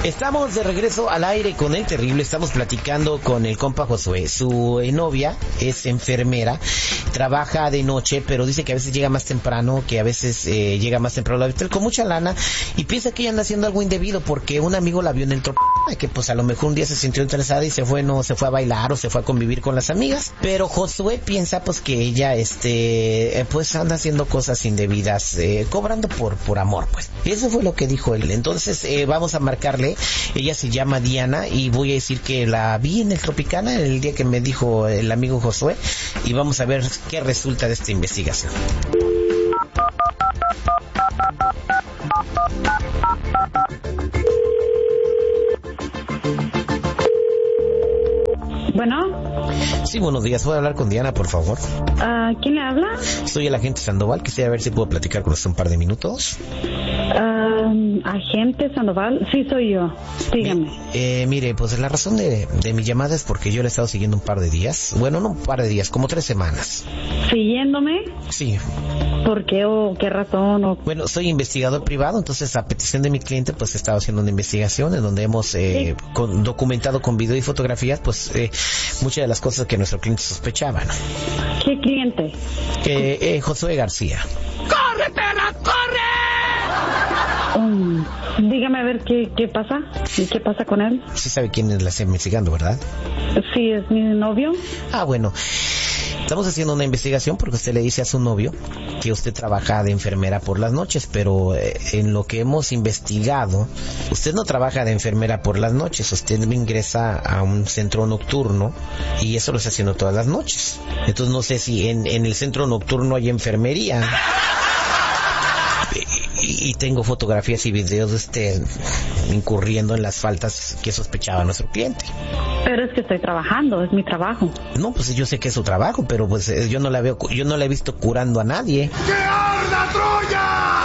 Estamos de regreso al aire con El Terrible. Estamos platicando con el compa Josué. Su novia es enfermera, trabaja de noche, pero dice que a veces llega más temprano, que a veces llega más temprano al hotel con mucha lana, y piensa que ella anda haciendo algo indebido porque un amigo la vio en el que pues a lo mejor un día se sintió interesada y se fue a bailar o se fue a convivir con las amigas. Pero Josué piensa pues que ella pues anda haciendo cosas indebidas, cobrando por amor, pues. Eso fue lo que dijo él. Entonces vamos a marcarle. Ella se llama Diana y voy a decir que la vi en el Tropicana el día que me dijo el amigo Josué, y vamos a ver qué resulta de esta investigación. Bueno. Sí, buenos días. ¿Puedo hablar con Diana, por favor? ¿Quién le habla? Soy el agente Sandoval. Quisiera ver si puedo platicar con usted un par de minutos. ¿Agente Sandoval? Sí, soy yo. Dígame. Mire, pues la razón de mi llamada es porque yo le he estado siguiendo un par de días. Bueno, no un par de días, como 3 semanas. ¿Siguiéndome? Sí. ¿Por qué o qué razón? Bueno, soy investigador privado, entonces a petición de mi cliente pues he estado haciendo una investigación en donde hemos documentado con video y fotografías pues muchas de las cosas que nuestro cliente sospechaba, ¿no? ¿Qué cliente? Josué García. ¡Corre, perra, corre! Dígame a ver qué pasa. ¿Y qué pasa con él? Sí sabe quién la está investigando, ¿verdad? Sí, es mi novio. Ah, bueno. Estamos haciendo una investigación porque usted le dice a su novio que usted trabaja de enfermera por las noches, pero en lo que hemos investigado, usted no trabaja de enfermera por las noches, usted ingresa a un centro nocturno y eso lo está haciendo todas las noches. Entonces no sé si en el centro nocturno hay enfermería. Y tengo fotografías y videos de usted incurriendo en las faltas que sospechaba nuestro cliente. Pero es que estoy trabajando, es mi trabajo. No, pues yo sé que es su trabajo, pero pues yo no la he visto curando a nadie. ¡Que arda Troya!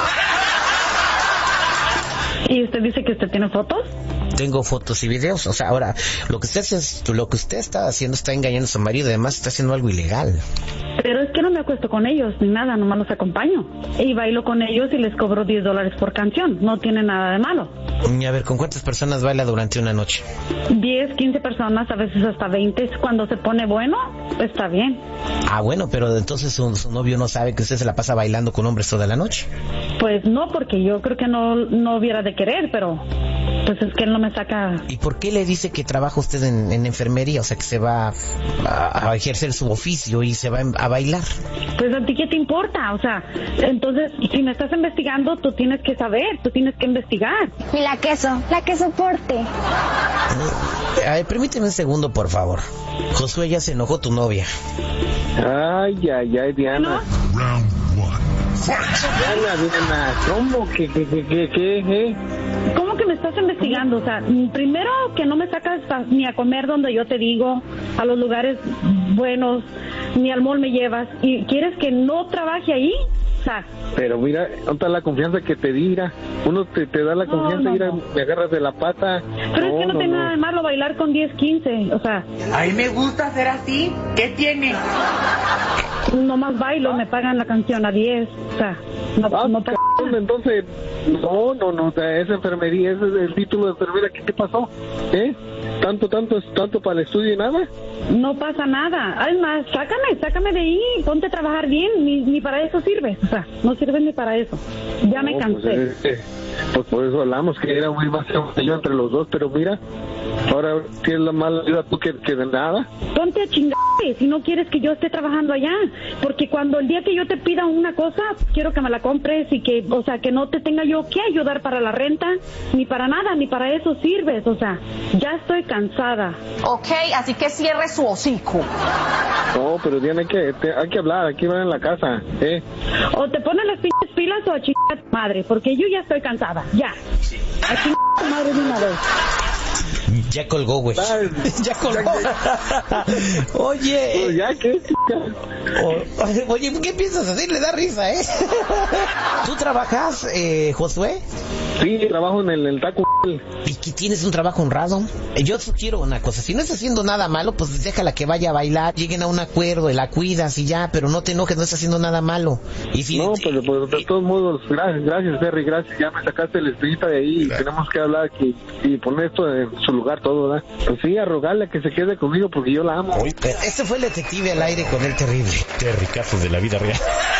¿Y usted dice que usted tiene fotos? Tengo fotos y videos. O sea, ahora, lo que usted está haciendo está engañando a su marido, además está haciendo algo ilegal. Pero es que no me acuesto con ellos ni nada, nomás los acompaño. Y bailo con ellos y les cobro $10 por canción. No tiene nada de malo. A ver, ¿con cuántas personas baila durante una noche? 10, 15 personas, a veces hasta 20. Cuando se pone bueno, está bien. Ah, bueno, pero entonces su novio no sabe que usted se la pasa bailando con hombres toda la noche. Pues no, porque yo creo que no hubiera de querer, pero pues es que él no me saca. ¿Y por qué le dice que trabaja usted en enfermería? O sea, que se va a ejercer su oficio y se va a bailar. Pues a ti qué te importa, o sea, entonces si me estás investigando, tú tienes que saber, tú tienes que investigar. Y la que soporte. A ver, permíteme un segundo, por favor. Josué, ya se enojó tu novia. Ay, Diana. ¿No? Round 1. Diana, ¿cómo que? ¿Cómo que me estás investigando? O sea, primero que no me sacas ni a comer donde yo te digo, a los lugares buenos, ni al mall me llevas, y ¿quieres que no trabaje ahí? O sea, pero mira, ¿dónde está la confianza que te di? Uno te da la confianza y me agarras de la pata. Pero es que no tiene nada de malo bailar con 10, 15, o sea. A mí me gusta hacer así. ¿Qué tiene? Nomás bailo, me pagan la canción a 10, o sea, no pasa nada. Entonces, no, o sea, esa enfermería, ese es el título de enfermera, ¿qué pasó? ¿Tanto para el estudio y nada? No pasa nada. Además, sácame de ahí, ponte a trabajar bien, ni para eso sirves, o sea, no sirves ni para eso. Ya me cansé. Pues por eso hablamos, que era muy más que yo entre los dos, pero mira, ahora tienes la mala vida tú que de nada. Ponte a chingarte si no quieres que yo esté trabajando allá, porque cuando el día que yo te pida una cosa, quiero que me la compres y que, o sea, que no te tenga yo que ayudar para la renta, ni para nada, ni para eso sirves, o sea, ya estoy cansada. Ok, así que cierre su hocico. No, pero Diana, hay que hablar, aquí van en la casa, O te pones las pinches pilas o a chingar tu madre, porque yo ya estoy cansada, ya. A chingar tu madre de una vez. Ya colgó, güey. Ya colgó. Oye. ¿Ya qué? Oye, ¿qué piensas hacer? Le da risa, ¿eh? ¿Tú trabajas, Josué? Sí, trabajo en el Taco Bell. ¿Y que tienes un trabajo honrado? Yo sugiero una cosa, si no estás haciendo nada malo, pues déjala que vaya a bailar, lleguen a un acuerdo, y la cuidas y ya, pero no te enojes, no estás haciendo nada malo. Y si No, pero pues, de todos modos, gracias, Terry, gracias, ya me sacaste el espinita de ahí, tenemos que hablar aquí y poner esto en su lugar todo, ¿verdad? Pues sí, a rogarle a que se quede conmigo porque yo la amo. Este fue el detective al aire con el terrible. Terry, casos de la vida real.